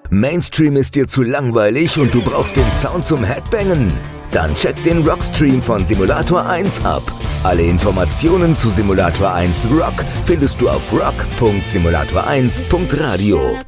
Mainstream ist dir zu langweilig und du brauchst den Sound zum Headbangen? Dann check den Rockstream von Simulator 1 ab. Alle Informationen zu Simulator 1 Rock findest du auf rock.simulator1.radio.